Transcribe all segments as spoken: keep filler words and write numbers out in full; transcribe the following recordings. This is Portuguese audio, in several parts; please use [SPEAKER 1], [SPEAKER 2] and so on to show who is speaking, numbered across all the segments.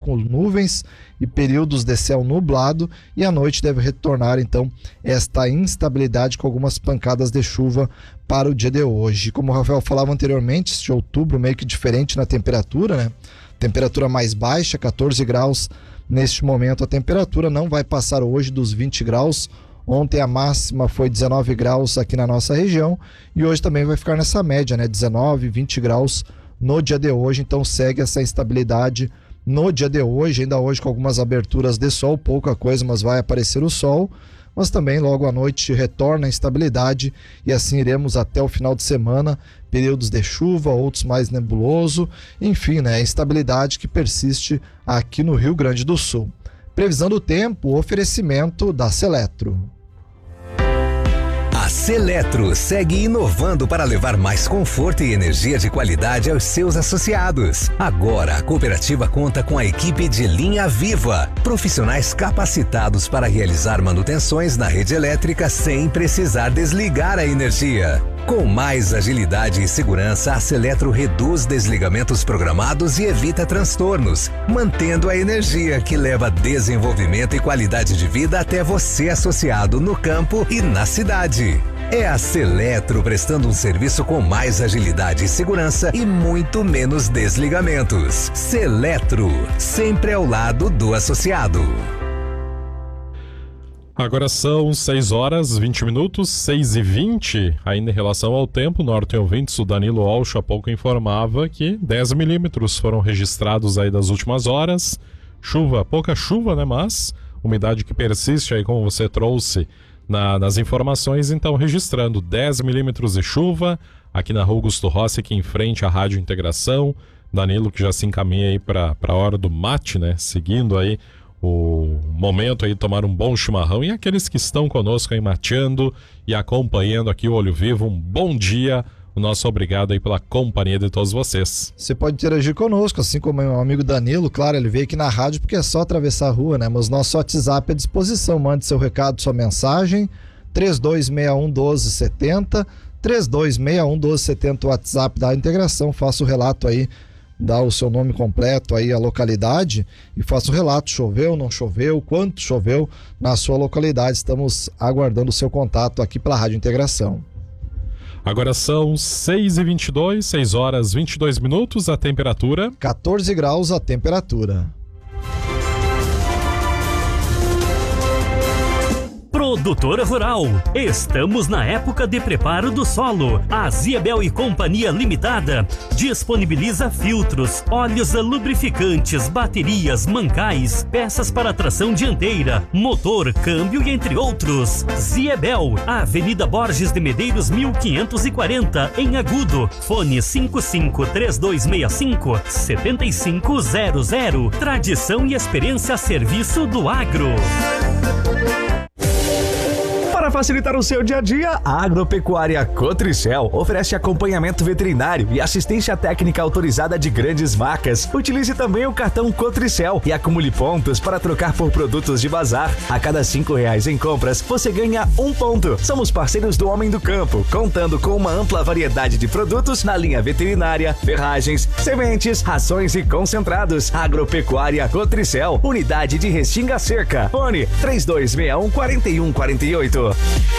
[SPEAKER 1] com nuvens e períodos de céu nublado, e à noite deve retornar então esta instabilidade com algumas pancadas de chuva para o dia de hoje. Como o Rafael falava anteriormente, este outubro meio que diferente na temperatura, né? Temperatura mais baixa, catorze graus neste momento. A temperatura não vai passar hoje dos vinte graus. Ontem a máxima foi dezenove graus aqui na nossa região e hoje também vai ficar nessa média, né? dezenove, vinte graus no dia de hoje, então segue essa instabilidade no dia de hoje, ainda hoje com algumas aberturas de sol, pouca coisa, mas vai aparecer o sol, mas também logo à noite retorna a instabilidade e assim iremos até o final de semana, períodos de chuva, outros mais nebuloso, enfim, né? Instabilidade que persiste aqui no Rio Grande do Sul. Previsão do tempo, oferecimento da Seletro.
[SPEAKER 2] A Seletro segue inovando para levar mais conforto e energia de qualidade aos seus associados. Agora, a cooperativa conta com a equipe de linha viva, profissionais capacitados para realizar manutenções na rede elétrica sem precisar desligar a energia. Com mais agilidade e segurança, a Seletro reduz desligamentos programados e evita transtornos, mantendo a energia que leva desenvolvimento e qualidade de vida até você, associado no campo e na cidade. É a Seletro prestando um serviço com mais agilidade e segurança e muito menos desligamentos. Seletro, sempre ao lado do associado.
[SPEAKER 3] Agora são seis horas e vinte minutos, seis e vinte. Ainda em relação ao tempo, Norte Ouvintes, o Danilo Olcho há pouco informava que dez milímetros foram registrados aí das últimas horas. Chuva, pouca chuva, né? Mas umidade que persiste aí, como você trouxe na, nas informações. Então, registrando dez milímetros de chuva aqui na Rua Augusto Rossi, aqui em frente à Rádio Integração. Danilo que já se encaminha aí para a hora do mate, né? Seguindo aí o momento aí de tomar um bom chimarrão, e aqueles que estão conosco aí mateando e acompanhando aqui o Olho Vivo, um bom dia, o nosso obrigado aí pela companhia de todos vocês.
[SPEAKER 1] Você pode interagir conosco, assim como o meu amigo Danilo, claro, ele veio aqui na rádio porque é só atravessar a rua, né? Mas nosso WhatsApp é à disposição, mande seu recado, sua mensagem, três dois seis um, um dois sete zero, três dois seis um, um dois sete zero, o WhatsApp da Integração, faça o relato aí, dá o seu nome completo aí, a localidade, e faça o relato, choveu, não choveu, quanto choveu na sua localidade. Estamos aguardando o seu contato aqui pela Rádio Integração.
[SPEAKER 3] Agora são seis e vinte e dois, seis horas e vinte e dois minutos, a temperatura...
[SPEAKER 1] catorze graus a temperatura.
[SPEAKER 4] Produtora Rural, estamos na época de preparo do solo. A Ziebel e Companhia Limitada disponibiliza filtros, óleos lubrificantes, baterias, mancais, peças para tração dianteira, motor, câmbio e entre outros. Ziebel, Avenida Borges de Medeiros mil quinhentos e quarenta, em Agudo. Fone cinco cinco três dois seis cinco sete cinco zero zero. Tradição e experiência a serviço do agro.
[SPEAKER 5] Para facilitar o seu dia a dia, a Agropecuária Cotricel oferece acompanhamento veterinário e assistência técnica autorizada de grandes marcas. Utilize também o cartão Cotricel e acumule pontos para trocar por produtos de bazar. A cada cinco reais em compras, você ganha um ponto. Somos parceiros do Homem do Campo, contando com uma ampla variedade de produtos na linha veterinária, ferragens, sementes, rações e concentrados. Agropecuária Cotricel, unidade de Restinga Seca. Fone três dois seis um, quatro um quatro oito.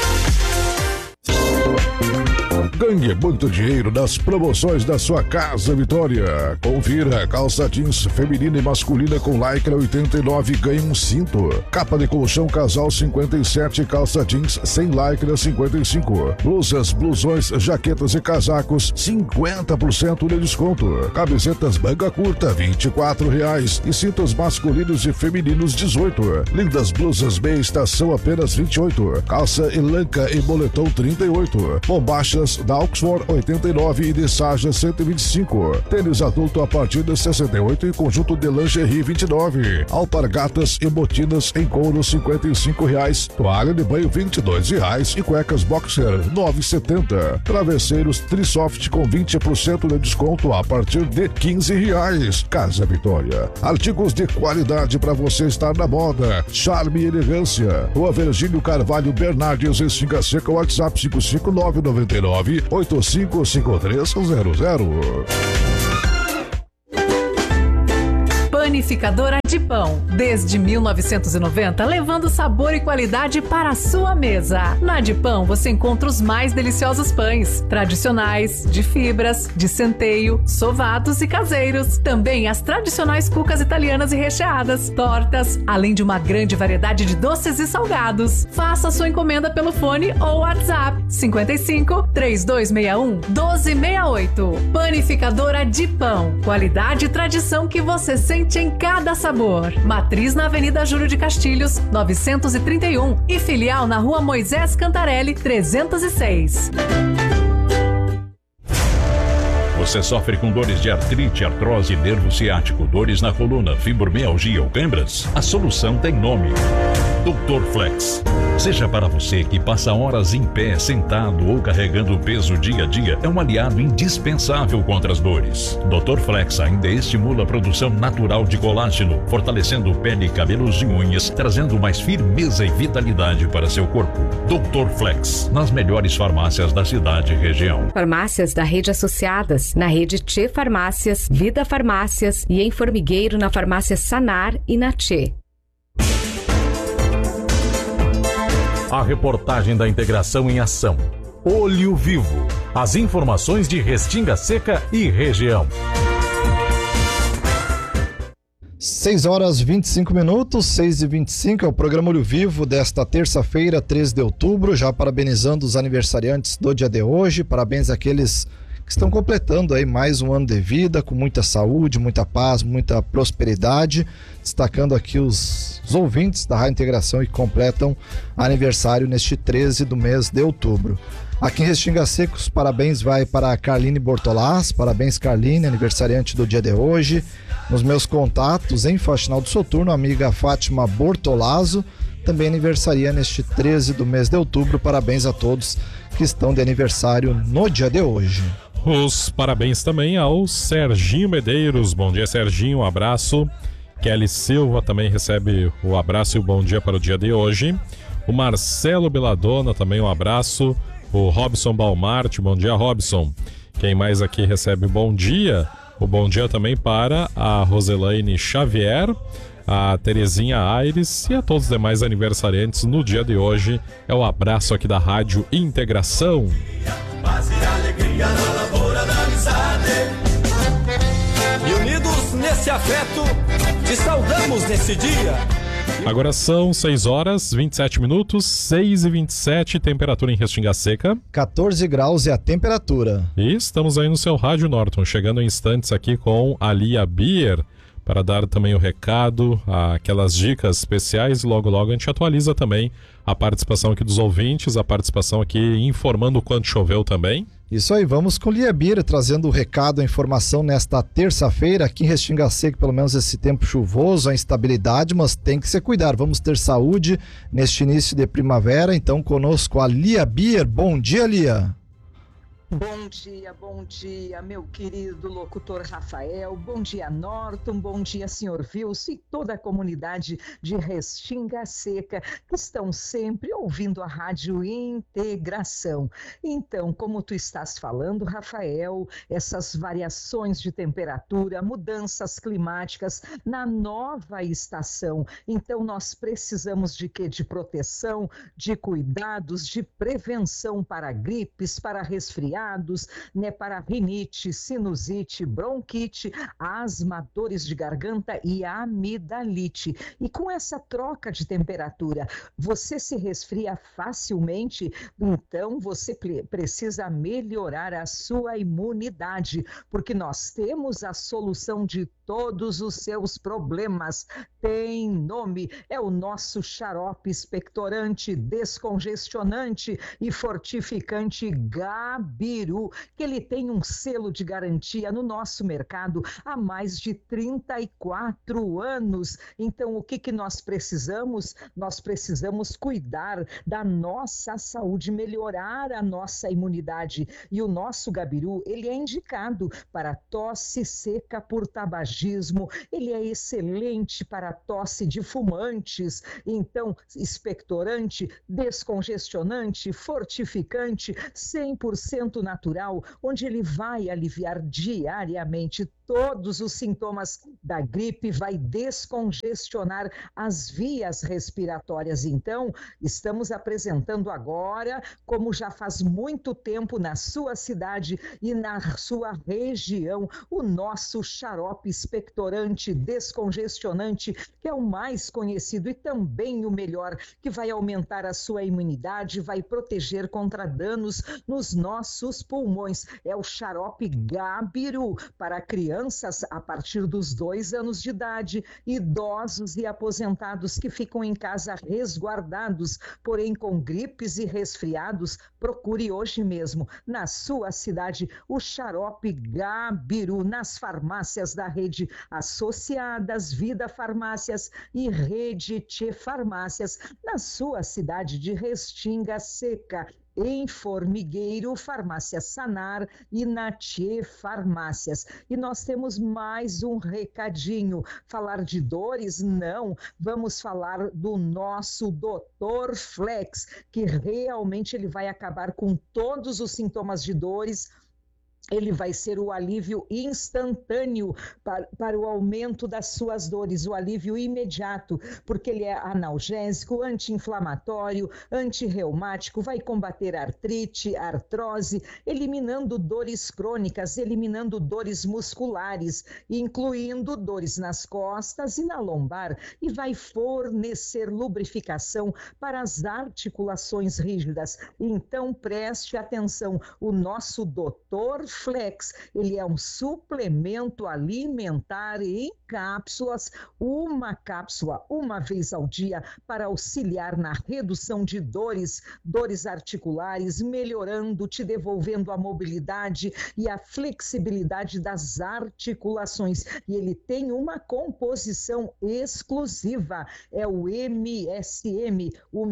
[SPEAKER 6] Ganhe muito dinheiro nas promoções da sua Casa Vitória. Confira: calça jeans feminina e masculina com lycra oitenta e nove, ganha um cinto. Capa de colchão casal cinquenta e sete, calça jeans sem lycra cinquenta e cinco. Blusas, blusões, jaquetas e casacos cinquenta por cento de desconto. Camisetas manga curta vinte e quatro reais e cintos masculinos e femininos dezoito. Lindas blusas meia estação apenas vinte e oito. Calça elanca e moletom trinta e oito. Bombachas da Oxford oitenta e nove e de Saja cento e vinte e cinco. Tênis adulto a partir de sessenta e oito e conjunto de lingerie vinte e nove. Alpargatas e botinas em couro cinquenta e cinco reais. Toalha de banho vinte e dois reais e cuecas boxer nove e setenta. Travesseiros Trisoft com vinte por cento de desconto a partir de quinze reais. Casa Vitória. Artigos de qualidade para você estar na moda. Charme e elegância. Rua Virgínio Carvalho Bernardes em Xinga Seca, WhatsApp cinco cinco nove nove nove oito cinco cinco três zero zero.
[SPEAKER 7] Panificadora de Pão. Desde mil novecentos e noventa, levando sabor e qualidade para a sua mesa. Na de Pão você encontra os mais deliciosos pães, tradicionais, de fibras, de centeio, sovados e caseiros. Também as tradicionais cucas italianas e recheadas, tortas, além de uma grande variedade de doces e salgados. Faça sua encomenda pelo fone ou WhatsApp cinquenta e cinco, três dois seis um, um dois seis oito. Panificadora de Pão. Qualidade e tradição que você sente em cada sabor. Matriz na Avenida Júlio de Castilhos, novecentos e trinta e um e filial na Rua Moisés Cantarelli, trezentos e seis.
[SPEAKER 8] Você sofre com dores de artrite, artrose, nervo ciático, dores na coluna, fibromialgia ou câimbras? A solução tem nome: doutor Flex. Seja para você que passa horas em pé, sentado ou carregando peso dia a dia, é um aliado indispensável contra as dores. doutor Flex ainda estimula a produção natural de colágeno, fortalecendo pele, cabelos e unhas, trazendo mais firmeza e vitalidade para seu corpo. doutor Flex, nas melhores farmácias da cidade e região.
[SPEAKER 9] Farmácias da rede associadas, na rede Tchê Farmácias, Vida Farmácias e em Formigueiro na farmácia Sanar e na Tchê.
[SPEAKER 10] A reportagem da integração em ação. Olho Vivo. As informações de Restinga Seca e região.
[SPEAKER 1] seis horas e vinte e cinco minutos, seis e vinte e cinco é o programa Olho Vivo desta terça-feira, três de outubro, já parabenizando os aniversariantes do dia de hoje. Parabéns àqueles que estão completando aí mais um ano de vida, com muita saúde, muita paz, muita prosperidade, destacando aqui os, os ouvintes da Rádio Integração que completam aniversário neste treze do mês de outubro. Aqui em Restinga Seca, os parabéns vai para a Carline Bortolás. Parabéns, Carline, aniversariante do dia de hoje. Nos meus contatos, em Faxinal do Soturno, a amiga Fátima Bortolazzo, também aniversaria neste treze do mês de outubro. Parabéns a todos que estão de aniversário no dia de hoje.
[SPEAKER 3] Os parabéns também ao Serginho Medeiros. Bom dia, Serginho, um abraço. Kelly Silva também recebe o abraço e o bom dia para o dia de hoje. O Marcelo Beladona também um abraço. O Robson Balmarte, bom dia, Robson. Quem mais aqui recebe bom dia? O bom dia também para a Roselaine Xavier, a Terezinha Aires e a todos os demais aniversariantes no dia de hoje. É o abraço aqui da Rádio Integração.
[SPEAKER 11] Paz e alegria na lavoura da amizade. E unidos nesse afeto, te saudamos nesse dia.
[SPEAKER 3] Agora são seis horas, vinte e sete minutos, seis e vinte e sete, temperatura em Restinga Seca.
[SPEAKER 1] quatorze graus é a temperatura.
[SPEAKER 3] E estamos aí no seu Rádio Norton, chegando em instantes aqui com a Lia Bier, para dar também o recado, aquelas dicas especiais. Logo, logo a gente atualiza também a participação aqui dos ouvintes, a participação aqui informando o quanto choveu também.
[SPEAKER 1] Isso aí, vamos com Lia Bier trazendo o recado, a informação nesta terça-feira aqui em Restinga Seca, pelo menos esse tempo chuvoso, a instabilidade, mas tem que se cuidar. Vamos ter saúde neste início de primavera, então conosco a Lia Bier. Bom dia, Lia.
[SPEAKER 12] Bom dia, bom dia, meu querido locutor Rafael, bom dia Norton, bom dia senhor Vilso e toda a comunidade de Restinga Seca que estão sempre ouvindo a Rádio Integração. Então, como tu estás falando, Rafael, essas variações de temperatura, mudanças climáticas na nova estação, então nós precisamos de quê? De proteção, de cuidados, de prevenção para gripes, para resfriados, né, para rinite, sinusite, bronquite, asma, dores de garganta e amidalite. E com essa troca de temperatura, você se resfria facilmente, então você precisa melhorar a sua imunidade, porque nós temos a solução de todos os seus problemas. Tem nome, é o nosso xarope expectorante, descongestionante e fortificante Gabiru, que ele tem um selo de garantia no nosso mercado há mais de trinta e quatro anos. Então, o que que nós precisamos? Nós precisamos cuidar da nossa saúde, melhorar a nossa imunidade. E o nosso Gabiru, ele é indicado para tosse seca por tabagem, tabagismo, ele é excelente para tosse de fumantes, então expectorante, descongestionante, fortificante, cem por cento natural, onde ele vai aliviar diariamente todos os sintomas da gripe, vai descongestionar as vias respiratórias. Então, estamos apresentando agora, como já faz muito tempo na sua cidade e na sua região, o nosso xarope expectorante, descongestionante, que é o mais conhecido e também o melhor, que vai aumentar a sua imunidade, vai proteger contra danos nos nossos pulmões. É o xarope Gabiru para crianças a partir dos dois anos de idade, idosos e aposentados que ficam em casa resguardados, porém com gripes e resfriados. Procure hoje mesmo na sua cidade o xarope Gabiru nas farmácias da rede Associadas, Vida Farmácias e Rede Tchê Farmácias, na sua cidade de Restinga Seca, em Formigueiro, Farmácia Sanar e na Tchê Farmácias. E nós temos mais um recadinho. Falar de dores? Não. Vamos falar do nosso doutor Flex, que realmente ele vai acabar com todos os sintomas de dores. Ele vai ser o alívio instantâneo para, para o aumento das suas dores, o alívio imediato, porque ele é analgésico, anti-inflamatório, antirreumático, vai combater artrite, artrose, eliminando dores crônicas, eliminando dores musculares, incluindo dores nas costas e na lombar, e vai fornecer lubrificação para as articulações rígidas. Então preste atenção, o nosso doutor Flex, ele é um suplemento alimentar em cápsulas, uma cápsula uma vez ao dia para auxiliar na redução de dores, dores articulares, melhorando, te devolvendo a mobilidade e a flexibilidade das articulações. E ele tem uma composição exclusiva, é o M S M, o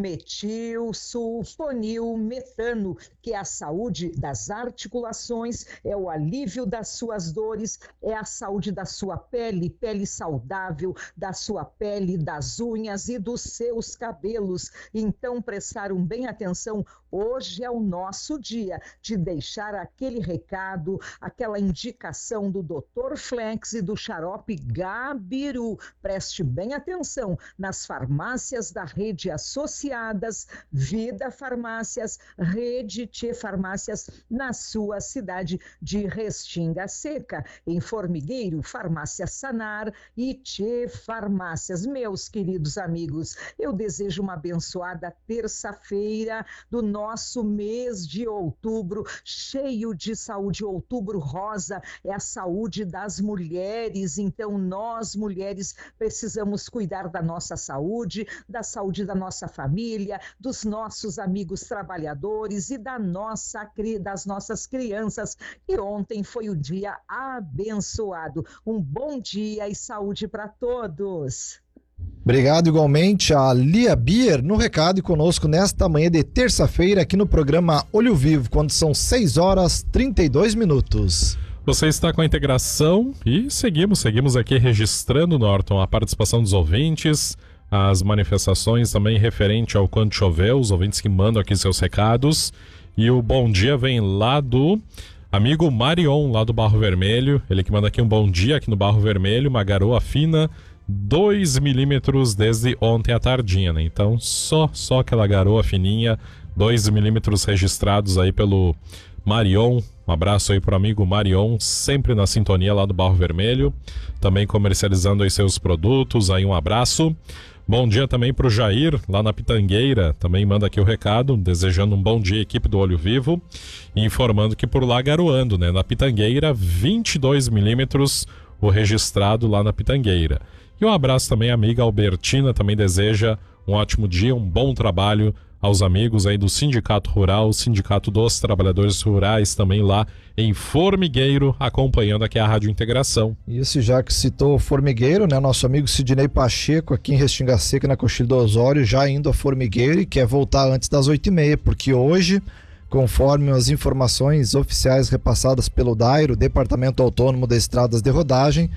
[SPEAKER 12] metilsulfonilmetano, que é a saúde das articulações, é o alívio das suas dores, é a saúde da sua pele, pele saudável, da sua pele, das unhas e dos seus cabelos. Então, prestaram bem atenção, hoje é o nosso dia de deixar aquele recado, aquela indicação do doutor Flex e do xarope Gabiru. Preste bem atenção nas farmácias da rede Associadas, Vida Farmácias, Rede Tchê Farmácias, na sua cidade de Restinga Seca, em Formigueiro, Farmácia Sanar e Tchê Farmácias. Meus queridos amigos, eu desejo uma abençoada terça-feira do nosso mês de outubro, cheio de saúde. Outubro rosa é a saúde das mulheres, então nós mulheres precisamos cuidar da nossa saúde, da saúde da nossa família, dos nossos amigos trabalhadores e da nossa, das nossas crianças. E ontem foi o dia abençoado. Um bom dia e saúde para todos.
[SPEAKER 1] Obrigado igualmente a Lia Bier no recado e conosco nesta manhã de terça-feira aqui no programa Olho Vivo, quando são seis horas e trinta e dois minutos.
[SPEAKER 3] Você está com a integração e seguimos, seguimos aqui registrando, Norton, a participação dos ouvintes, as manifestações também referente ao quanto choveu, os ouvintes que mandam aqui seus recados. E o bom dia vem lá do amigo Marion, lá do Barro Vermelho. Ele que manda aqui um bom dia aqui no Barro Vermelho, uma garoa fina, dois milímetros desde ontem à tardinha, né? Então só, só aquela garoa fininha, dois milímetros registrados aí pelo Marion. Um abraço aí pro amigo Marion, sempre na sintonia lá do Barro Vermelho, também comercializando aí seus produtos, aí um abraço. Bom dia também pro Jair, lá na Pitangueira, também manda aqui o recado, desejando um bom dia, equipe do Olho Vivo, e informando que por lá garoando, né? Na Pitangueira, vinte e dois milímetros o registrado lá na Pitangueira. E um abraço também à amiga Albertina, também deseja um ótimo dia, um bom trabalho aos amigos aí do Sindicato Rural, Sindicato dos Trabalhadores Rurais, também lá em Formigueiro, acompanhando aqui a Rádio Integração.
[SPEAKER 1] Isso, já que citou Formigueiro, né? Nosso amigo Sidney Pacheco aqui em Restinga Seca, na Coxilha do Osório, já indo a Formigueiro e quer voltar antes das oito e meia, porque hoje, conforme as informações oficiais repassadas pelo D A I R, o Departamento Autônomo de Estradas de Rodagem,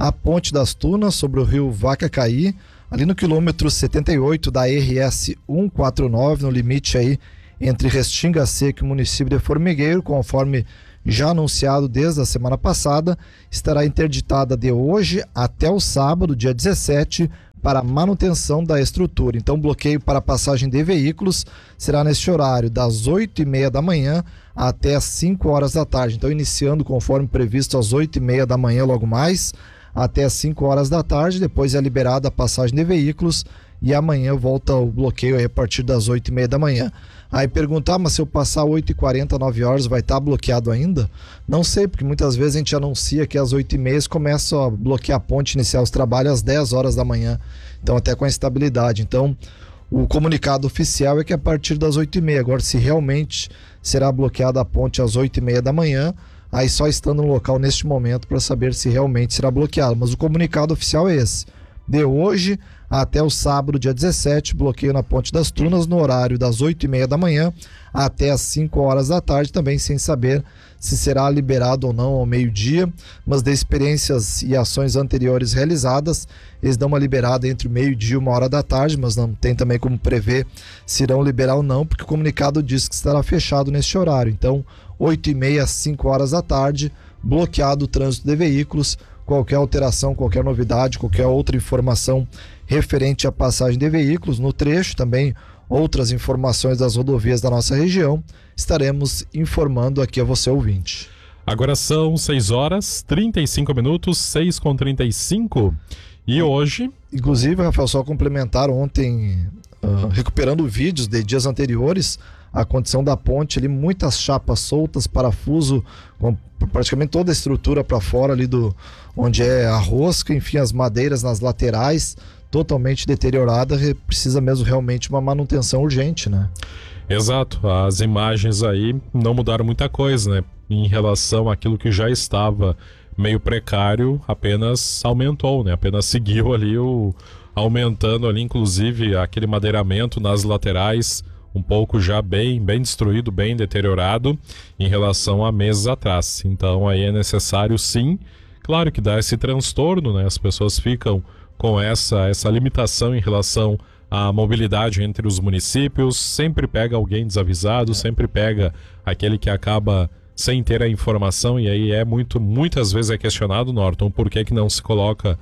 [SPEAKER 1] a Ponte das Tunas sobre o rio Vacacaí, ali no quilômetro setenta e oito da R S cento e quarenta e nove, no limite aí entre Restinga Seca e o município de Formigueiro, conforme já anunciado desde a semana passada, estará interditada de hoje até o sábado, dia dezessete, para manutenção da estrutura. Então, bloqueio para passagem de veículos será neste horário, das oito e meia da manhã até as cinco horas da tarde. Então, iniciando conforme previsto às oito e meia da manhã, logo mais, até as cinco horas da tarde. Depois é liberada a passagem de veículos e amanhã volta o bloqueio aí a partir das oito e meia da manhã. Aí perguntar, mas se eu passar oito e quarenta, nove horas, vai estar bloqueado ainda? Não sei, porque muitas vezes a gente anuncia que às oito e meia começa a bloquear a ponte, iniciar os trabalhos às dez horas da manhã, então até com a instabilidade. Então, o comunicado oficial é que a partir das oito e meia, agora se realmente será bloqueada a ponte às oito e meia da manhã, aí só estando no local neste momento para saber se realmente será bloqueado, mas o comunicado oficial é esse. De hoje até o sábado, dia dezessete, bloqueio na Ponte das Tunas no horário das oito e meia da manhã até as cinco horas da tarde, também sem saber se será liberado ou não ao meio-dia, mas de experiências e ações anteriores realizadas, eles dão uma liberada entre o meio-dia e uma hora da tarde, mas não tem também como prever se irão liberar ou não, porque o comunicado diz que estará fechado neste horário. Então, oito e meia às cinco horas da tarde, bloqueado o trânsito de veículos. Qualquer alteração, qualquer novidade, qualquer outra informação referente à passagem de veículos no trecho, também outras informações das rodovias da nossa região, estaremos informando aqui a você, ouvinte.
[SPEAKER 3] Agora são seis horas, trinta e cinco minutos, seis com trinta e cinco, e hoje...
[SPEAKER 1] Inclusive, Rafael, só complementar ontem, uh, recuperando vídeos de dias anteriores, a condição da ponte ali, muitas chapas soltas, parafuso, com praticamente toda a estrutura para fora ali do onde é a rosca, enfim, as madeiras nas laterais, totalmente deteriorada, precisa mesmo realmente uma manutenção urgente, né?
[SPEAKER 3] Exato, as imagens aí não mudaram muita coisa, né? Em relação àquilo que já estava meio precário, apenas aumentou, né? Apenas seguiu ali o aumentando ali, inclusive aquele madeiramento nas laterais, um pouco já bem, bem destruído, bem deteriorado em relação a meses atrás. Então aí é necessário sim, claro que dá esse transtorno, né? As pessoas ficam com essa, essa limitação em relação à mobilidade entre os municípios, sempre pega alguém desavisado, sempre pega aquele que acaba sem ter a informação, e aí é muito, muitas vezes é questionado, Norton, por que que não se coloca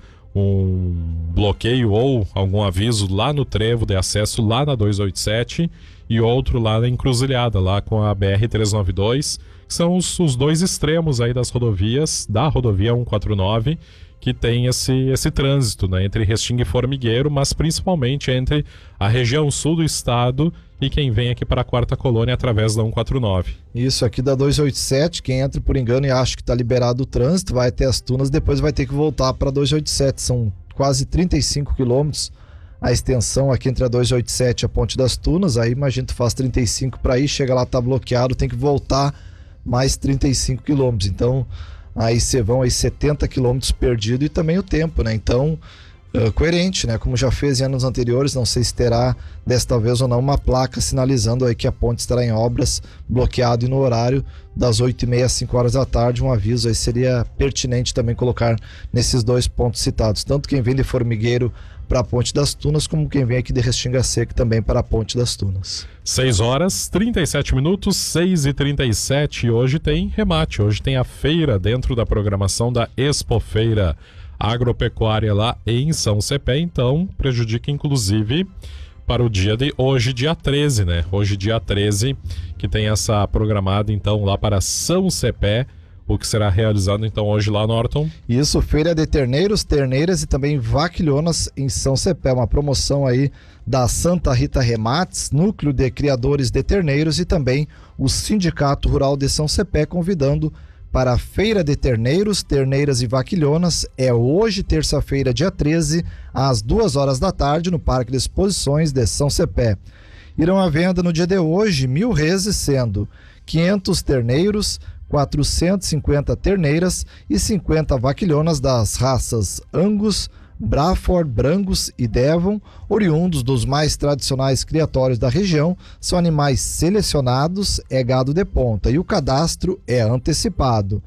[SPEAKER 3] um bloqueio ou algum aviso lá no trevo de acesso lá na duzentos e oitenta e sete e outro lá na encruzilhada, lá com a B R trezentos e noventa e dois, que são os, os dois extremos aí das rodovias, da rodovia cento e quarenta e nove, que tem esse, esse trânsito, né, entre Restinga e Formigueiro, mas principalmente entre a região sul do estado e quem vem aqui para a Quarta Colônia através da cento e quarenta e nove.
[SPEAKER 1] Isso, aqui da duzentos e oitenta e sete, quem entra por engano e acha que está liberado o trânsito, vai até as Tunas, depois vai ter que voltar para a duzentos e oitenta e sete, são quase trinta e cinco quilômetros a extensão aqui entre a duzentos e oitenta e sete e a Ponte das Tunas. Aí imagina, tu faz trinta e cinco para ir, chega lá, tá bloqueado, tem que voltar mais trinta e cinco quilômetros, então aí você vão aí setenta quilômetros perdido, e também o tempo, né? Então, uh, coerente, né? Como já fez em anos anteriores, não sei se terá desta vez ou não uma placa sinalizando aí que a ponte estará em obras, bloqueado, e no horário das oito e meia às cinco horas da tarde, um aviso aí seria pertinente também colocar nesses dois pontos citados, tanto quem vem de Formigueiro para a Ponte das Tunas, como quem vem aqui de Restinga Seca também para a Ponte das Tunas.
[SPEAKER 3] seis horas, trinta e sete minutos, seis e trinta e sete, e hoje tem remate, hoje tem a feira dentro da programação da Expofeira Agropecuária lá em São Cepé, então prejudica inclusive para o dia de hoje, dia treze, né? Hoje, dia treze, que tem essa programada então lá para São Cepé, o que será realizado então hoje lá, Norton?
[SPEAKER 1] Isso, feira de terneiros, terneiras e também vaquilhonas em São Cepé, uma promoção aí da Santa Rita Remates, Núcleo de Criadores de Terneiros, e também o Sindicato Rural de São Cepé, convidando para a feira de terneiros, terneiras e vaquilhonas. É hoje, terça-feira, dia treze, às duas horas da tarde, no Parque de Exposições de São Cepé. Irão à venda no dia de hoje mil reses, sendo quinhentos terneiros, quatrocentas e cinquenta terneiras e cinquenta vaquilhonas das raças Angus, Braford, Brangus e Devon, oriundos dos mais tradicionais criatórios da região. São animais selecionados, é gado de ponta e o cadastro é antecipado.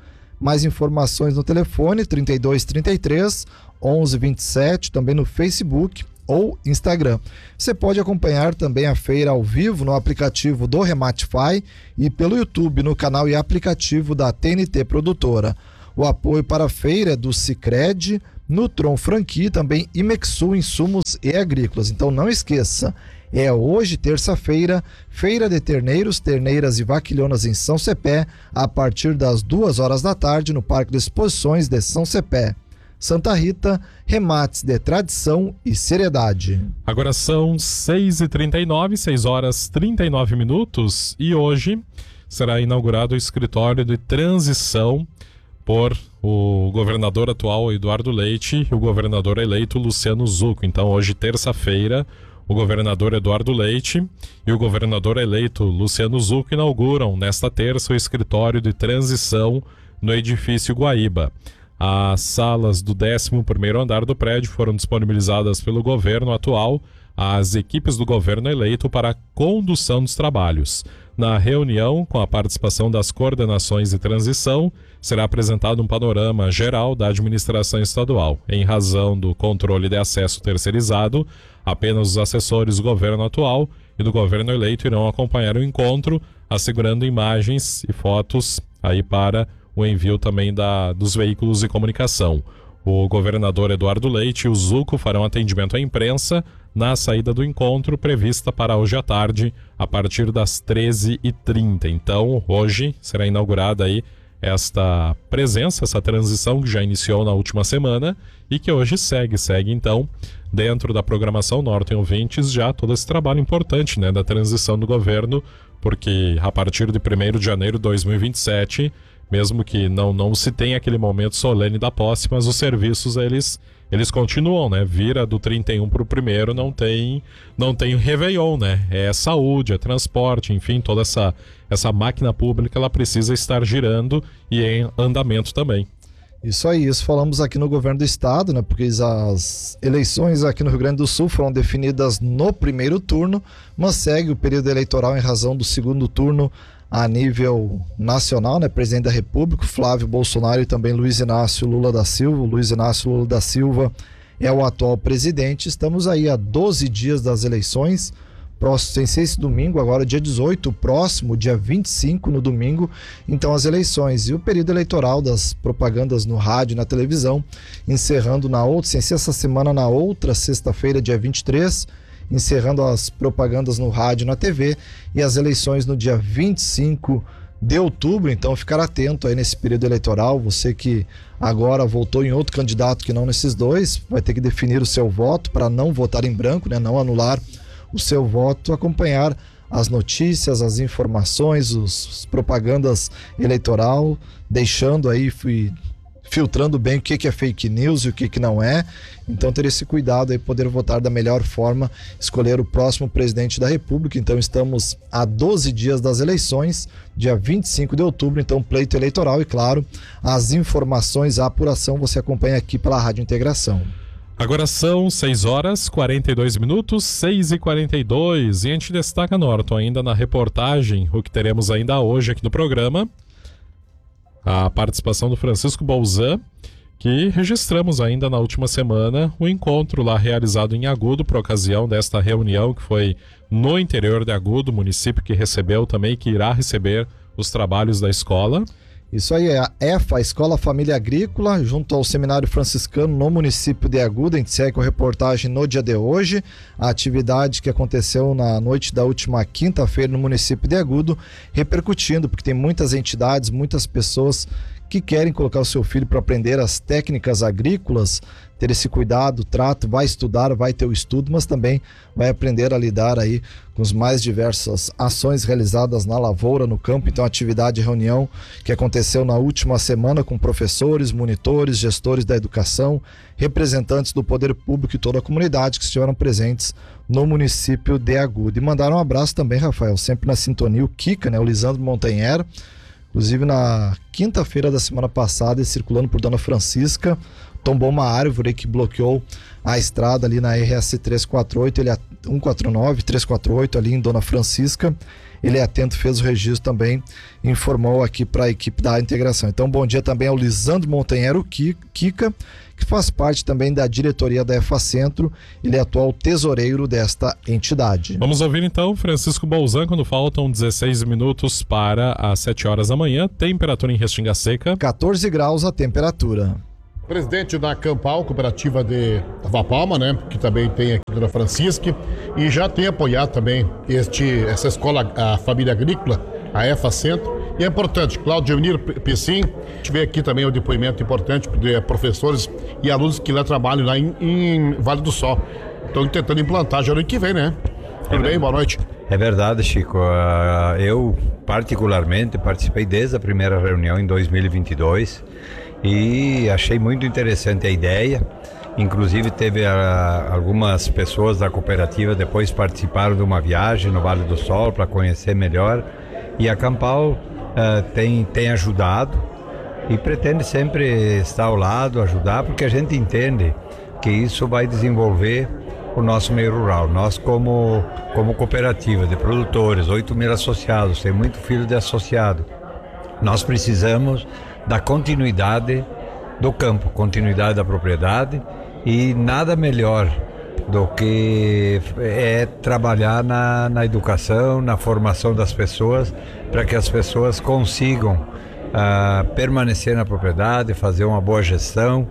[SPEAKER 1] Mais informações no telefone trinta e dois, trinta e três, onze, vinte e sete, também no Facebook ou Instagram. Você pode acompanhar também a feira ao vivo no aplicativo do Rematify e pelo YouTube no canal e aplicativo da T N T Produtora. O apoio para a feira é do Sicredi, Nutron Franqui, também Imexul Insumos e Agrícolas. Então não esqueça, é hoje, terça-feira, Feira de Terneiros, Terneiras e Vaquilhonas em São Cepé, a partir das duas horas da tarde no Parque de Exposições de São Cepé. Santa Rita, remates de tradição e seriedade.
[SPEAKER 3] Agora são seis e trinta e nove, seis horas e trinta e nove minutos, e hoje será inaugurado o escritório de transição por o governador atual Eduardo Leite e o governador eleito Luciano Zucco. Então hoje, terça-feira, o governador Eduardo Leite e o governador eleito Luciano Zucco inauguram nesta terça o escritório de transição no edifício Guaíba. As salas do décimo primeiro andar do prédio foram disponibilizadas pelo governo atual às equipes do governo eleito para a condução dos trabalhos. Na reunião, com a participação das coordenações de transição, será apresentado um panorama geral da administração estadual. Em razão do controle de acesso terceirizado, apenas os assessores do governo atual e do governo eleito irão acompanhar o encontro, assegurando imagens e fotos aí para o envio também da, dos veículos de comunicação. O governador Eduardo Leite e o Zucco farão atendimento à imprensa na saída do encontro, prevista para hoje à tarde, a partir das treze e trinta. Então, hoje será inaugurada aí esta presença, essa transição que já iniciou na última semana e que hoje segue, segue então dentro da programação Norton Ouvintes já todo esse trabalho importante, né, da transição do governo, porque a partir de primeiro de janeiro de dois mil e vinte e sete, mesmo que não, não se tenha aquele momento solene da posse, mas os serviços eles, eles continuam, né? Vira do trinta e um para o primeiro, não tem, não tem Réveillon, né? É saúde, é transporte, enfim, toda essa, essa máquina pública ela precisa estar girando e em andamento também.
[SPEAKER 1] Isso aí, isso falamos aqui no governo do estado, né? Porque as eleições aqui no Rio Grande do Sul foram definidas no primeiro turno, mas segue o período eleitoral em razão do segundo turno a nível nacional, né? Presidente da República, Flávio Bolsonaro e também Luiz Inácio Lula da Silva. O Luiz Inácio Lula da Silva é o atual presidente. Estamos aí a doze dias das eleições. Próximo, sem ser esse domingo, agora dia dezoito, próximo, dia vinte e cinco no domingo, então as eleições e o período eleitoral das propagandas no rádio e na televisão, encerrando na outra, sem ser essa semana, na outra sexta-feira, dia vinte e três, encerrando as propagandas no rádio e na T V, e as eleições no dia vinte e cinco de outubro, então ficar atento aí nesse período eleitoral. Você que agora votou em outro candidato que não nesses dois, vai ter que definir o seu voto para não votar em branco, né? Não anular o seu voto, acompanhar as notícias, as informações, os, os propagandas eleitoral, deixando aí, fui, filtrando bem o que, que é fake news e o que, que não é. Então ter esse cuidado aí, poder votar da melhor forma, escolher o próximo presidente da República. Então estamos a doze dias das eleições, dia vinte e cinco de outubro, então pleito eleitoral, e claro, as informações, a apuração você acompanha aqui pela Rádio Integração.
[SPEAKER 3] Agora são seis horas e quarenta e dois minutos, seis e quarenta e dois, e a gente destaca, Norton, ainda na reportagem, o que teremos ainda hoje aqui no programa, a participação do Francisco Bolzan, que registramos ainda na última semana o encontro lá realizado em Agudo por ocasião desta reunião que foi no interior de Agudo, município que recebeu também, que irá receber os trabalhos da escola.
[SPEAKER 1] Isso aí é a E F A, Escola Família Agrícola, junto ao Seminário Franciscano no município de Agudo. A gente segue com a reportagem no dia de hoje, a atividade que aconteceu na noite da última quinta-feira no município de Agudo, repercutindo, porque tem muitas entidades, muitas pessoas que querem colocar o seu filho para aprender as técnicas agrícolas, ter esse cuidado, trato, vai estudar, vai ter o estudo, mas também vai aprender a lidar aí com as mais diversas ações realizadas na lavoura, no campo. Então, atividade e reunião que aconteceu na última semana com professores, monitores, gestores da educação, representantes do poder público e toda a comunidade que estiveram presentes no município de Agudo. E mandaram um abraço também, Rafael, sempre na sintonia, o Kika, né, o Lisandro Montanher. Inclusive na quinta-feira da semana passada, circulando por Dona Francisca, tombou uma árvore que bloqueou a estrada ali na R S trezentos e quarenta e oito. Ele um quatro nove, três quatro oito, ali em Dona Francisca. Ele é atento, fez o registro também, informou aqui para a equipe da integração. Então, bom dia também ao Lisandro Montanhero Kika, que faz parte também da diretoria da EFACentro. Ele é atual tesoureiro desta entidade.
[SPEAKER 3] Vamos ouvir então Francisco Bolzan quando faltam dezesseis minutos para as sete horas da manhã. Temperatura em Restinga Seca.
[SPEAKER 1] quatorze graus a temperatura.
[SPEAKER 6] Presidente da Campal, cooperativa de Vapalma, né, que também tem aqui a Dona Francisca, e já tem apoiado também este, essa escola, a família agrícola, a EFACentro. E é importante, Cláudio Eunir Pessim, tive aqui também o um depoimento importante de professores e alunos que lá trabalham lá em, em Vale do Sol. Estão tentando implantar já no ano que vem, né? Tudo é bem? Boa noite.
[SPEAKER 13] É verdade, Chico. Uh, eu, particularmente, participei desde a primeira reunião em dois mil e vinte e dois e achei muito interessante a ideia. Inclusive, teve uh, algumas pessoas da cooperativa depois participaram de uma viagem no Vale do Sol para conhecer melhor. E a Campal uh, tem, tem ajudado e pretende sempre estar ao lado, ajudar, porque a gente entende que isso vai desenvolver o nosso meio rural. Nós, como, como cooperativa de produtores, oito mil associados, tem muito filho de associado, nós precisamos da continuidade do campo, continuidade da propriedade, e nada melhor do que é trabalhar na, na educação, na formação das pessoas, para que as pessoas consigam uh, permanecer na propriedade, fazer uma boa gestão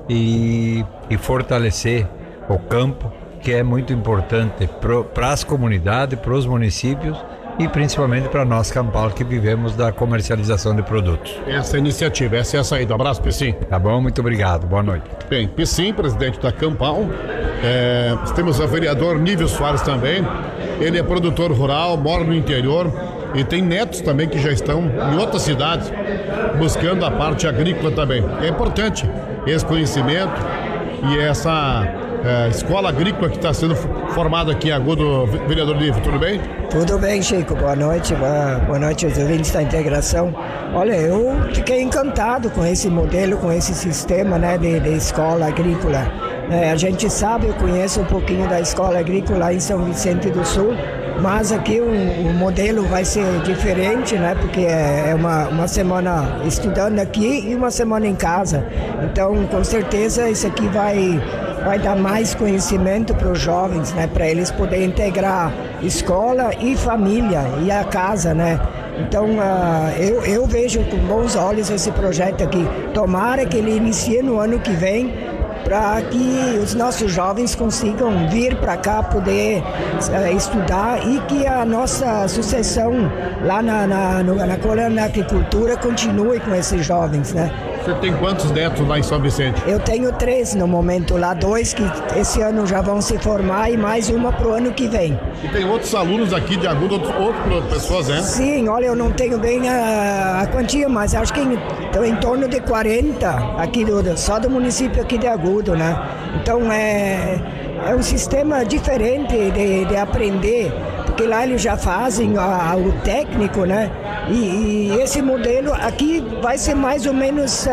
[SPEAKER 13] e, e fortalecer o campo, que é muito importante para as comunidades, para os municípios e principalmente para nós, Campal, que vivemos da comercialização de produtos.
[SPEAKER 6] Essa iniciativa, essa é a saída. Um abraço, Pessim.
[SPEAKER 13] Tá bom, muito obrigado. Boa noite.
[SPEAKER 6] Bem, Pessim, presidente da Campal. É, temos o vereador Nívio Soares também. Ele é produtor rural, mora no interior e tem netos também que já estão em outras cidades buscando a parte agrícola também. É importante esse conhecimento e essa é, escola agrícola que está sendo formada aqui em Agudo. Vereador Nívio, tudo bem?
[SPEAKER 14] Tudo bem, Chico. Boa noite. Boa, boa noite aos ouvintes da integração. Olha, eu fiquei encantado com esse modelo, com esse sistema, né, de, de escola agrícola. É, a gente sabe, eu conheço um pouquinho da escola agrícola em São Vicente do Sul, mas aqui o, o modelo vai ser diferente, né? Porque é, é uma, uma semana estudando aqui e uma semana em casa. Então, com certeza, isso aqui vai, vai dar mais conhecimento para os jovens, né? Para eles poderem integrar escola e família e a casa, né? Então, uh, eu, eu vejo com bons olhos esse projeto aqui. Tomara que ele inicie no ano que vem, para que os nossos jovens consigam vir para cá poder uh, estudar e que a nossa sucessão lá na, na, no, na colônia da agricultura continue com esses jovens, né?
[SPEAKER 6] Você tem quantos netos lá em São Vicente?
[SPEAKER 14] Eu tenho três no momento lá, dois que esse ano já vão se formar e mais uma pro ano que vem.
[SPEAKER 6] E tem outros alunos aqui de Agudo, outras, outras pessoas, né?
[SPEAKER 14] Sim, olha, eu não tenho bem a, a quantia, mas acho que em, em torno de quarenta aqui do, só do município aqui de Agudo, né? Então é, é um sistema diferente de, de aprender, porque lá eles já fazem a, o técnico, né? E, e esse modelo aqui vai ser mais ou menos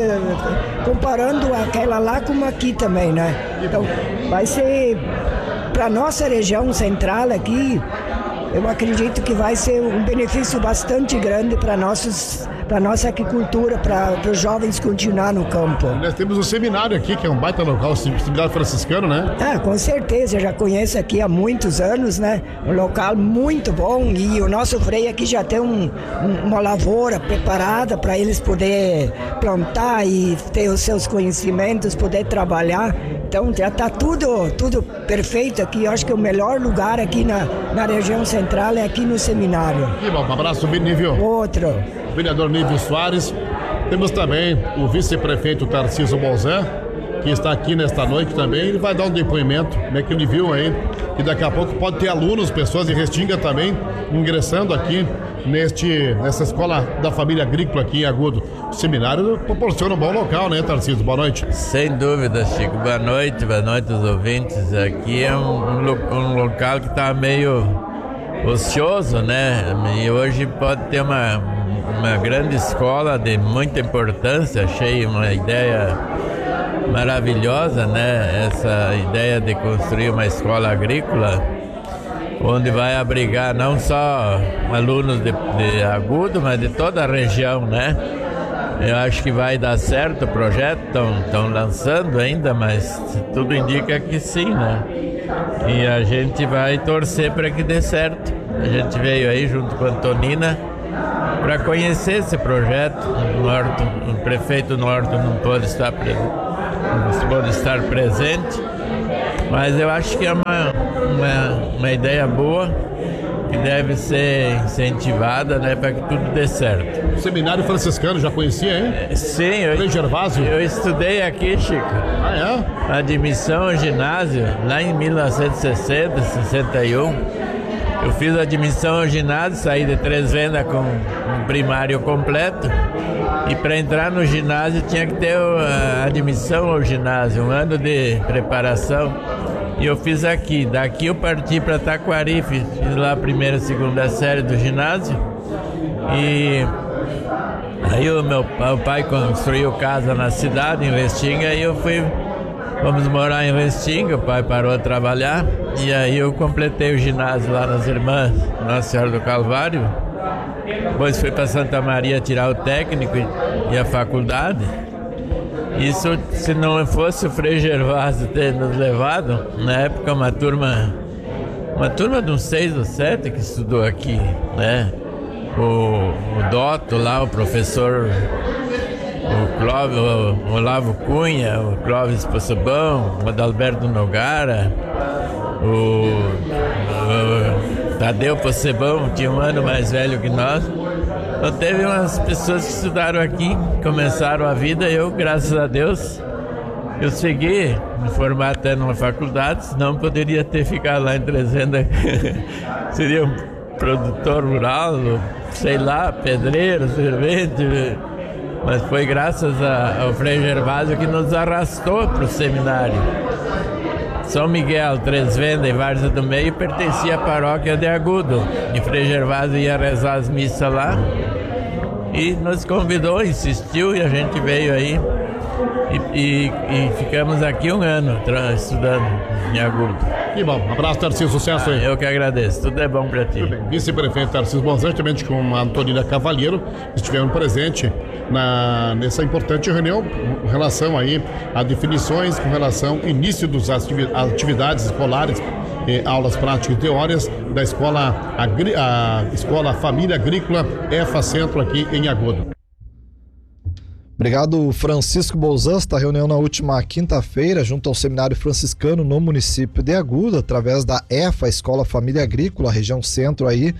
[SPEAKER 14] uh, comparando aquela lá com aqui também, né? Então vai ser para nossa região central aqui, eu acredito que vai ser um benefício bastante grande para nossos para nossa agricultura, para os jovens continuar no campo.
[SPEAKER 6] Nós temos um seminário aqui, que é um baita local, o seminário franciscano, né?
[SPEAKER 14] Ah, com certeza, eu já conheço aqui há muitos anos, né? Um local muito bom e o nosso freio aqui já tem um, um, uma lavoura preparada para eles poderem plantar e ter os seus conhecimentos, poder trabalhar. Então já está tudo, tudo perfeito aqui. Eu acho que o melhor lugar aqui na, na região central é aqui no seminário.
[SPEAKER 6] E bom, um abraço, Nível.
[SPEAKER 14] Outro.
[SPEAKER 6] Vereador Nívio Soares. Temos também o vice-prefeito Tarcísio Bolzan, que está aqui nesta noite também. Ele vai dar um depoimento, né, que ele viu aí, que daqui a pouco pode ter alunos, pessoas de Restinga também, ingressando aqui neste, nessa escola da família agrícola aqui em Agudo. O seminário proporciona um bom local, né, Tarcísio? Boa noite.
[SPEAKER 15] Sem dúvida, Chico. Boa noite, boa noite aos ouvintes. Aqui é um, um, um local que está meio ocioso, né? E hoje pode ter uma, uma grande escola de muita importância. Achei uma ideia maravilhosa, né? Essa ideia de construir uma escola agrícola onde vai abrigar não só alunos de, de Agudo, mas de toda a região, né? Eu acho que vai dar certo o projeto, estão lançando ainda, mas tudo indica que sim, né? E a gente vai torcer para que dê certo. A gente veio aí junto com a Antonina para conhecer esse projeto. O, Norton, o prefeito Norton não pôde estar, pre... não pôde estar presente, mas eu acho que é uma, uma, uma ideia boa que deve ser incentivada, né, para que tudo dê certo.
[SPEAKER 16] O seminário franciscano, já conhecia, hein?
[SPEAKER 15] Sim, eu,
[SPEAKER 16] Gervásio.
[SPEAKER 15] eu estudei aqui, Chico.
[SPEAKER 16] Ah,
[SPEAKER 15] é? Admissão ao ginásio, lá em mil novecentos e sessenta, sessenta e um. Eu fiz admissão ao ginásio, saí de Três Vendas com um primário completo. E para entrar no ginásio tinha que ter a admissão ao ginásio, um ano de preparação. E eu fiz aqui. Daqui eu parti para Taquari, fiz lá a primeira e segunda série do ginásio. E aí o meu o pai construiu casa na cidade, em Restinga, e eu fui... Vamos morar em Restinga, o pai parou de trabalhar. E aí eu completei o ginásio lá nas Irmãs Nossa Senhora do Calvário. Depois fui para Santa Maria tirar o técnico e a faculdade. Isso, se não fosse o Frei Gervásio ter nos levado, na época uma turma, uma turma de uns seis ou sete que estudou aqui, né? O, o Dotto lá, o professor, o, Clóvis, o Olavo Cunha, o Clóvis Poçobão, o Adalberto Nogara, o, o Tadeu Poçobão, tinha um ano mais velho que nós. Então teve umas pessoas que estudaram aqui, começaram a vida, eu, graças a Deus, eu segui me formar até numa faculdade, senão poderia ter ficado lá em Três Vendas. Seria um produtor rural, sei lá, pedreiro, servente, mas foi graças a, ao Frei Gervásio que nos arrastou para o seminário. São Miguel, Três Vendas e Várzea do Meio pertencia à paróquia de Agudo, e Frei Gervásio ia rezar as missas lá e nos convidou, insistiu, e a gente veio aí e, e, e ficamos aqui um ano estudando em Agudo.
[SPEAKER 16] Que bom, um abraço, Tarcísio, sucesso aí.
[SPEAKER 15] Ah, eu que agradeço, tudo é bom para ti.
[SPEAKER 16] Vice-prefeito Tarcísio Bonzante, também com a Antonina Cavalheiro, estiveram presentes na, nessa importante reunião com relação aí a definições com relação ao início das atividades escolares, eh, aulas práticas e teóricas da escola, agri, a escola Família Agrícola EFA Centro aqui em Agudo.
[SPEAKER 1] Obrigado, Francisco Bolzan. Esta reunião na última quinta-feira, junto ao Seminário Franciscano no município de Agudo, através da EFA, Escola Família Agrícola, região centro aí,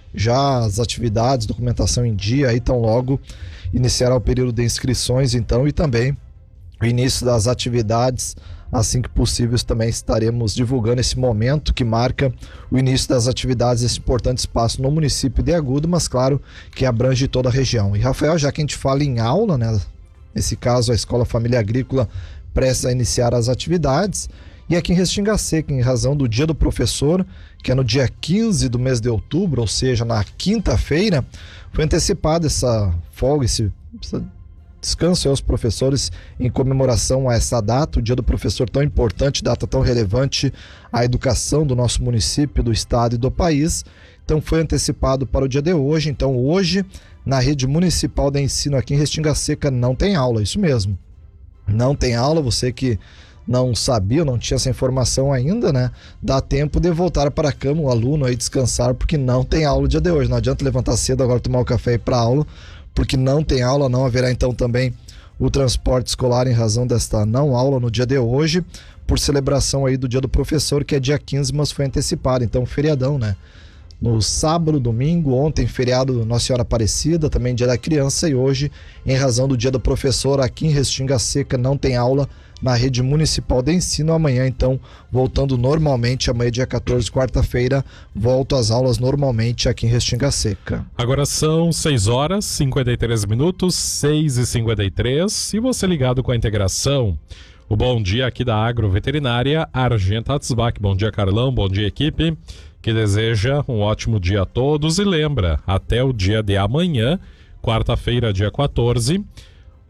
[SPEAKER 1] já as atividades, documentação em dia, aí tão logo iniciará o período de inscrições, então, e também o início das atividades, assim que possível também estaremos divulgando esse momento que marca o início das atividades desse importante espaço no município de Agudo, mas claro que abrange toda a região. E Rafael, já que a gente fala em aula, né, nesse caso a Escola Família Agrícola prestes a iniciar as atividades, e aqui em Restinga Seca, em razão do Dia do Professor, que é no dia quinze do mês de outubro, ou seja, na quinta-feira, foi antecipada essa folga, esse, essa descanso aos professores em comemoração a essa data, o Dia do Professor tão importante, data tão relevante à educação do nosso município, do estado e do país. Então foi antecipado para o dia de hoje. Então hoje, na rede municipal de ensino aqui em Restinga Seca, não tem aula, isso mesmo. Não tem aula, você que não sabia, não tinha essa informação ainda, né? Dá tempo de voltar para a cama, o aluno aí descansar, porque não tem aula o dia de hoje. Não adianta levantar cedo agora, tomar o café e ir para a aula, porque não tem aula, não haverá então também o transporte escolar em razão desta não aula no dia de hoje, por celebração aí do Dia do Professor, que é dia quinze, mas foi antecipado, então feriadão, né? No sábado, domingo, ontem feriado Nossa Senhora Aparecida, também Dia da Criança, e hoje, em razão do Dia do Professor, aqui em Restinga Seca não tem aula na rede municipal de ensino. Amanhã, então, voltando normalmente, amanhã dia quatorze, quarta-feira, volto às aulas normalmente aqui em Restinga Seca.
[SPEAKER 3] Agora são seis horas e cinquenta e três minutos, seis e cinquenta e três, e você ligado com a integração. O bom dia aqui da Agroveterinária Argenta Atzbach. Bom dia, Carlão, bom dia, equipe, que deseja um ótimo dia a todos, e lembra, até o dia de amanhã, quarta-feira, dia quatorze,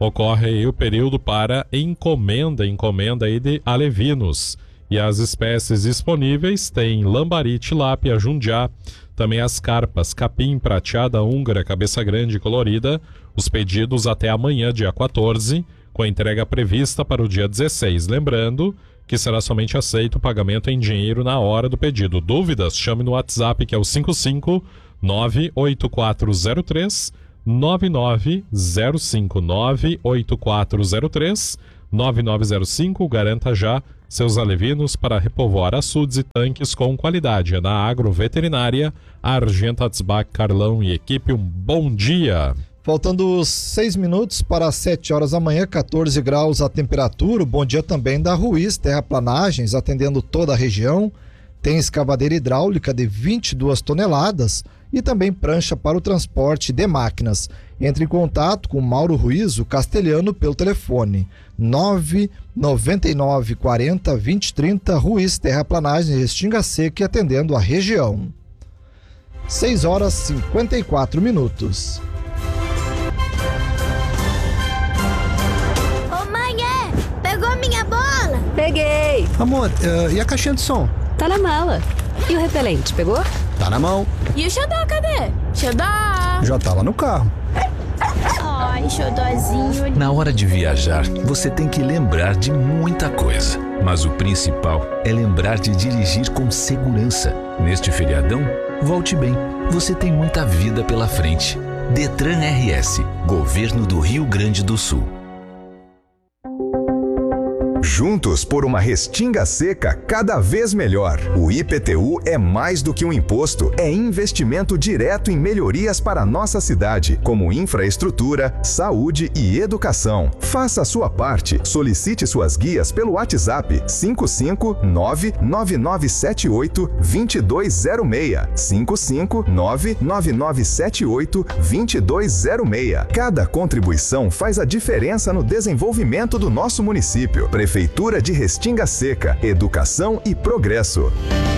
[SPEAKER 3] ocorre aí o período para encomenda, encomenda aí de alevinos. E as espécies disponíveis tem lambari, tilápia, jundiá, também as carpas, capim, prateada, húngara, cabeça grande e colorida. Os pedidos até amanhã, dia quatorze, com a entrega prevista para o dia dezesseis. Lembrando que será somente aceito o pagamento em dinheiro na hora do pedido. Dúvidas? Chame no WhatsApp, que é o cinco cinco nove oito quatro zero três nove nove zero cinco, nove oito quatro zero três nove nove zero cinco. Garanta já seus alevinos para repovoar açudes e tanques com qualidade. É na Agroveterinária Argenta Atzbach, Carlão e equipe. Um bom dia!
[SPEAKER 1] Faltando seis minutos para as sete horas da manhã, quatorze graus a temperatura. O bom dia também da Ruiz Terraplanagens, atendendo toda a região. Tem escavadeira hidráulica de vinte e duas toneladas e também prancha para o transporte de máquinas. Entre em contato com Mauro Ruiz, o castelhano, pelo telefone nove nove nove quatro zero vinte e trinta, Ruiz Terraplanagens, Restinga Seca, atendendo a região. seis horas e cinquenta e quatro minutos.
[SPEAKER 17] Ô mãe, é? Pegou minha bola?
[SPEAKER 18] Peguei!
[SPEAKER 19] Amor, uh, e a caixinha de som?
[SPEAKER 18] Tá na mala. E o repelente, pegou?
[SPEAKER 19] Tá na mão.
[SPEAKER 17] E o xodó, cadê? Xodó!
[SPEAKER 19] Já tá lá no carro.
[SPEAKER 17] Ai, xodózinho.
[SPEAKER 20] Na hora de viajar, você tem que lembrar de muita coisa. Mas o principal é lembrar de dirigir com segurança. Neste feriadão, volte bem. Você tem muita vida pela frente. Detran R S, Governo do Rio Grande do Sul.
[SPEAKER 21] Juntos por uma Restinga Seca cada vez melhor. O I P T U é mais do que um imposto, é investimento direto em melhorias para a nossa cidade, como infraestrutura, saúde e educação. Faça a sua parte. Solicite suas guias pelo WhatsApp cinco cinco nove nove nove sete oito dois dois zero seis. cinco cinco nove nove nove sete oito dois dois zero seis. Cada contribuição faz a diferença no desenvolvimento do nosso município. Prefeitura de Restinga Seca, educação e progresso.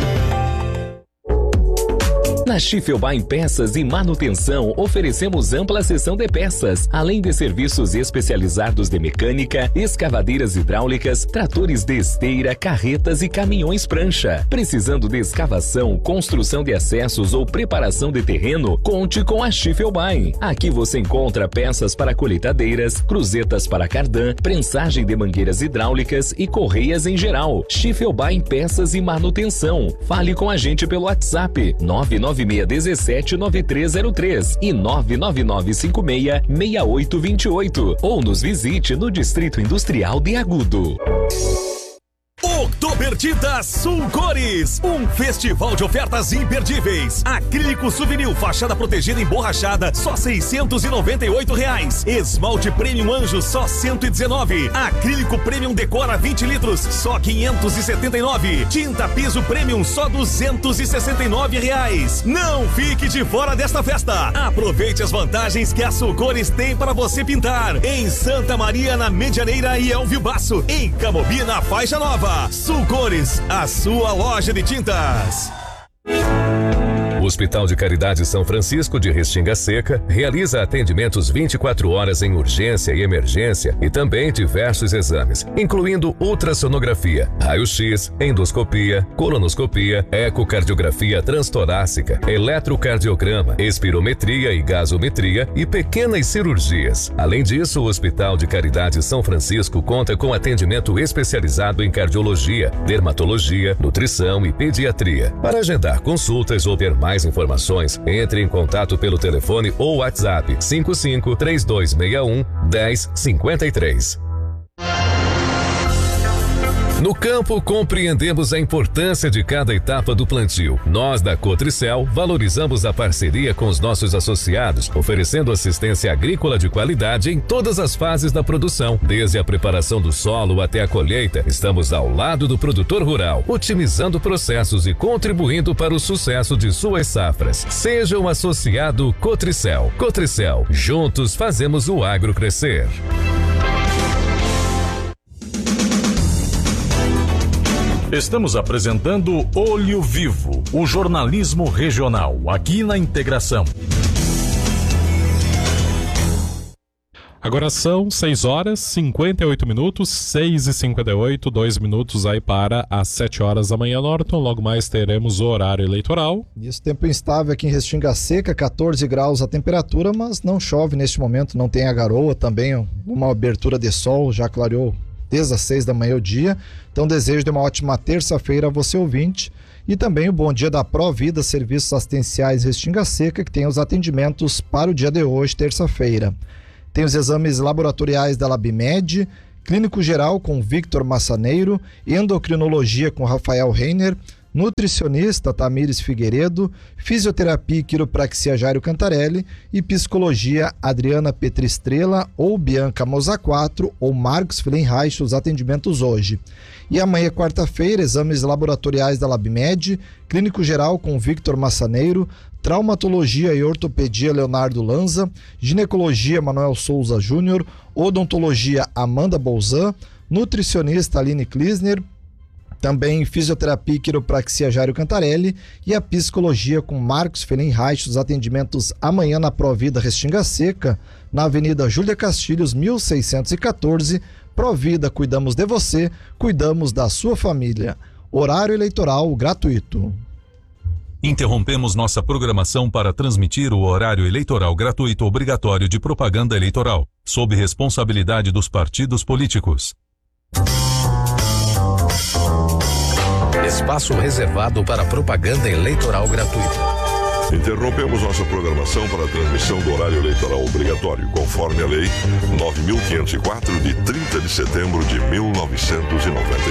[SPEAKER 22] Na Schiffelbein Peças e Manutenção, oferecemos ampla seção de peças, além de serviços especializados de mecânica, escavadeiras hidráulicas, tratores de esteira, carretas e caminhões prancha. Precisando de escavação, construção de acessos ou preparação de terreno, conte com a Schiffelbein. Aqui você encontra peças para colheitadeiras, cruzetas para cardan, prensagem de mangueiras hidráulicas e correias em geral. Schiffelbein Peças e Manutenção. Fale com a gente pelo WhatsApp nove nove seis um sete nove três zero três e nove nove nove cinco seis seis oito dois oito ou nos visite no Distrito Industrial de Agudo.
[SPEAKER 23] Oktobertinta Sul Cores, um festival de ofertas imperdíveis. Acrílico Souvenir, fachada protegida emborrachada, só seiscentos e noventa e oito reais. Esmalte Premium Anjo, só cento e dezenove. Acrílico Premium Decora vinte litros, só quinhentos e setenta e nove. Tinta Piso Premium, só duzentos e sessenta e nove reais. Não fique de fora desta festa. Aproveite as vantagens que a Sul Cores tem para você pintar. Em Santa Maria, na Medianeira e Elvio Basso. Em Camobi, na Faixa Nova. Sul Cores, a sua loja de tintas.
[SPEAKER 24] O Hospital de Caridade São Francisco de Restinga Seca realiza atendimentos vinte e quatro horas em urgência e emergência e também diversos exames, incluindo ultrassonografia, raio-x, endoscopia, colonoscopia, ecocardiografia transtorácica, eletrocardiograma, espirometria e gasometria e pequenas cirurgias. Além disso, o Hospital de Caridade São Francisco conta com atendimento especializado em cardiologia, dermatologia, nutrição e pediatria. Para agendar consultas ou ter mais Mais informações, entre em contato pelo telefone ou WhatsApp cinco cinco três dois seis um um zero cinco três. No campo, compreendemos a importância de cada etapa do plantio. Nós, da Cotricel, valorizamos a parceria com os nossos associados, oferecendo assistência agrícola de qualidade em todas as fases da produção. Desde a preparação do solo até a colheita, estamos ao lado do produtor rural, otimizando processos e contribuindo para o sucesso de suas safras. Seja um associado Cotricel. Cotricel, juntos fazemos o agro crescer.
[SPEAKER 10] Estamos apresentando Olho Vivo, o jornalismo regional, aqui na Integração.
[SPEAKER 3] Agora são seis horas e cinquenta e oito minutos, seis e cinquenta e oito, dois minutos aí para as sete horas da manhã, Norton. Logo mais teremos o horário eleitoral.
[SPEAKER 1] Isso, tempo instável aqui em Restinga Seca, catorze graus a temperatura, mas não chove neste momento, não tem a garoa também, uma abertura de sol, já clareou desde as seis da manhã o dia. Então desejo de uma ótima terça-feira a você ouvinte e também o bom dia da Provida Serviços Assistenciais Restinga Seca, que tem os atendimentos para o dia de hoje, terça-feira. Tem os exames laboratoriais da Labimed, clínico geral com Victor Massaneiro, endocrinologia com Rafael Reiner, nutricionista Tamires Figueiredo, fisioterapia e quiropraxia Jairo Cantarelli e psicologia Adriana Petristrela ou Bianca Moza quatro ou Marcos Flenreich, os atendimentos hoje. E amanhã, quarta-feira, exames laboratoriais da Labimed, clínico geral com Victor Massaneiro, traumatologia e ortopedia Leonardo Lanza, ginecologia Manuel Souza Júnior, odontologia Amanda Bolzan, nutricionista Aline Klisner, também fisioterapia e quiropraxia Jairo Cantarelli e a psicologia com Marcos Flenreich, os atendimentos amanhã na Provida Restinga Seca, na Avenida Júlia Castilhos, mil seiscentos e quatorze. Provida, cuidamos de você, cuidamos da sua família. Horário eleitoral gratuito.
[SPEAKER 2] Interrompemos nossa programação para transmitir o horário eleitoral gratuito obrigatório de propaganda eleitoral, sob responsabilidade dos partidos políticos.
[SPEAKER 4] Espaço reservado para propaganda eleitoral gratuita.
[SPEAKER 5] Interrompemos nossa programação para a transmissão do horário eleitoral obrigatório, conforme a Lei nove mil quinhentos e quatro, de trinta de setembro de mil novecentos e noventa e